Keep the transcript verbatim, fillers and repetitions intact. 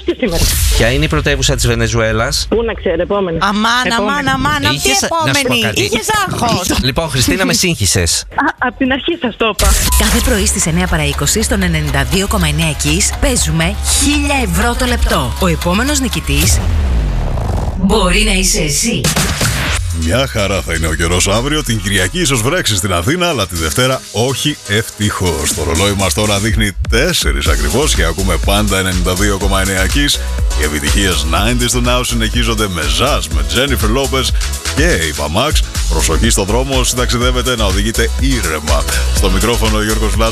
και σήμερα. Ποια είναι η πρωτεύουσα της Βενεζουέλας? Πού να ξέρω, επόμενη. Αμάν, αμάν, αμάν, αυτή η επόμενη. Είχες άγχος. Λοιπόν, Χριστίνα, με σύγχυσες. Απ' την αρχή σας το είπα. Κάθε πρωί στις εννιά παρά είκοσι στον ενενήντα δύο κόμμα εννέα Kiss παίζουμε χίλια ευρώ το λεπτό. Ο επόμενος νικητής μπορεί να είσαι εσύ. Μια χαρά θα είναι ο καιρός αύριο. Την Κυριακή ίσως βρέξει στην Αθήνα, αλλά τη Δευτέρα όχι, ευτυχώς. Το ρολόι μας τώρα δείχνει τέσσερις ακριβώς και ακούμε πάντα ενενήντα δύο κόμμα εννέα Kiss. Οι επιτυχίες ενενήντα του Now συνεχίζονται με Zaz, με Jennifer Lopez και η Max. Προσοχή στον δρόμο όσοι ταξιδεύετε να οδηγείτε ήρεμα. Στο μικρόφωνο ο Γιώργος Βλάσης.